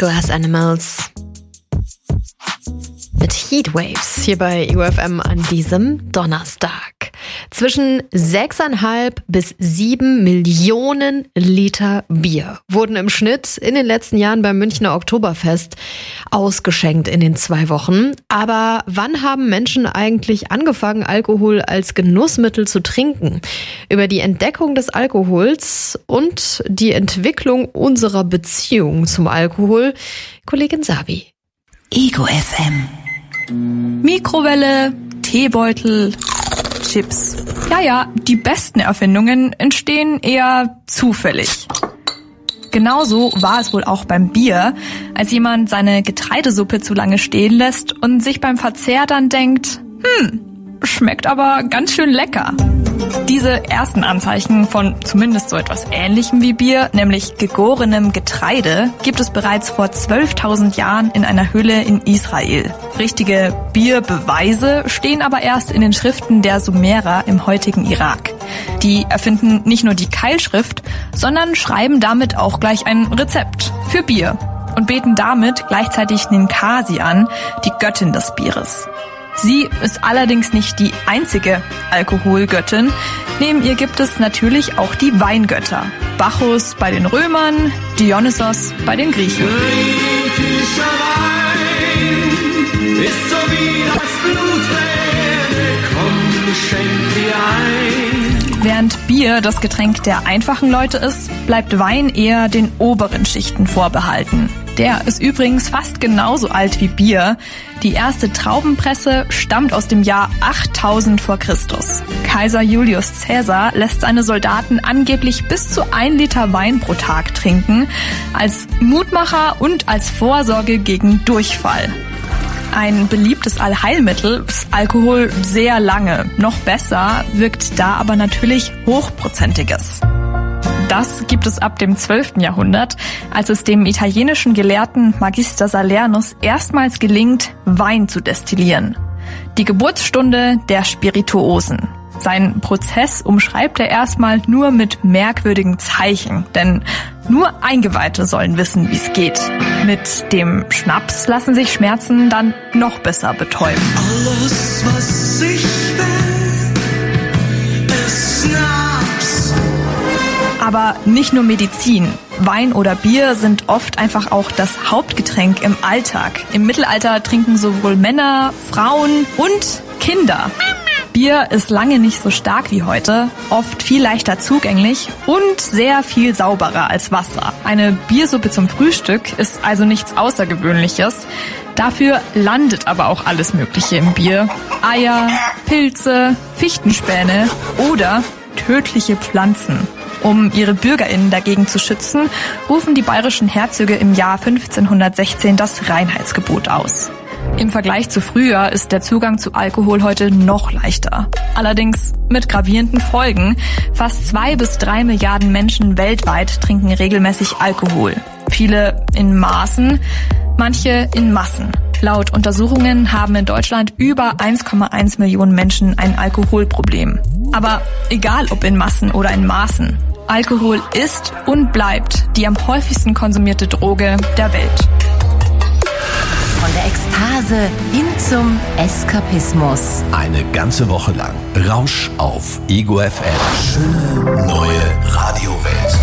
Glass Animals mit Heatwaves hier bei EUFM an diesem Donnerstag. Zwischen 6,5 bis 7 Millionen Liter Bier wurden im Schnitt in den letzten Jahren beim Münchner Oktoberfest ausgeschenkt in den 2 Wochen. Aber wann haben Menschen eigentlich angefangen, Alkohol als Genussmittel zu trinken? Über die Entdeckung des Alkohols und die Entwicklung unserer Beziehung zum Alkohol, Kollegin Sabi. EUFM. Mikrowelle, Teebeutel, Chips. Ja, die besten Erfindungen entstehen eher zufällig. Genauso war es wohl auch beim Bier, als jemand seine Getreidesuppe zu lange stehen lässt und sich beim Verzehr dann denkt, schmeckt aber ganz schön lecker. Diese ersten Anzeichen von zumindest so etwas Ähnlichem wie Bier, nämlich gegorenem Getreide, gibt es bereits vor 12.000 Jahren in einer Höhle in Israel. Richtige Bierbeweise stehen aber erst in den Schriften der Sumerer im heutigen Irak. Die erfinden nicht nur die Keilschrift, sondern schreiben damit auch gleich ein Rezept für Bier und beten damit gleichzeitig Ninkasi an, die Göttin des Bieres. Sie ist allerdings nicht die einzige Alkoholgöttin. Neben ihr gibt es natürlich auch die Weingötter. Bacchus bei den Römern, Dionysos bei den Griechen. Griechischer Wein ist so wie das Blutwelle, komm, schenk dir ein. Während Bier das Getränk der einfachen Leute ist, bleibt Wein eher den oberen Schichten vorbehalten. Der ist übrigens fast genauso alt wie Bier. Die erste Traubenpresse stammt aus dem Jahr 8000 vor Christus. Kaiser Julius Caesar lässt seine Soldaten angeblich bis zu 1 Liter Wein pro Tag trinken, als Mutmacher und als Vorsorge gegen Durchfall. Ein beliebtes Allheilmittel ist Alkohol sehr lange. Noch besser wirkt da aber natürlich Hochprozentiges. Das gibt es ab dem 12. Jahrhundert, als es dem italienischen Gelehrten Magister Salernus erstmals gelingt, Wein zu destillieren. Die Geburtsstunde der Spirituosen. Seinen Prozess umschreibt er erstmal nur mit merkwürdigen Zeichen, denn nur Eingeweihte sollen wissen, wie es geht. Mit dem Schnaps lassen sich Schmerzen dann noch besser betäuben. Alles, was ich will, ist Schnaps. Aber nicht nur Medizin. Wein oder Bier sind oft einfach auch das Hauptgetränk im Alltag. Im Mittelalter trinken sowohl Männer, Frauen und Kinder. Bier ist lange nicht so stark wie heute, oft viel leichter zugänglich und sehr viel sauberer als Wasser. Eine Biersuppe zum Frühstück ist also nichts Außergewöhnliches. Dafür landet aber auch alles Mögliche im Bier. Eier, Pilze, Fichtenspäne oder tödliche Pflanzen. Um ihre BürgerInnen dagegen zu schützen, rufen die bayerischen Herzöge im Jahr 1516 das Reinheitsgebot aus. Im Vergleich zu früher ist der Zugang zu Alkohol heute noch leichter. Allerdings mit gravierenden Folgen. Fast 2 bis 3 Milliarden Menschen weltweit trinken regelmäßig Alkohol. Viele in Maßen, manche in Massen. Laut Untersuchungen haben in Deutschland über 1,1 Millionen Menschen ein Alkoholproblem. Aber egal ob in Massen oder in Maßen, Alkohol ist und bleibt die am häufigsten konsumierte Droge der Welt. Von der Ekstase hin zum Eskapismus. Eine ganze Woche lang Rausch auf EUFM. Schöne neue Radiowelt.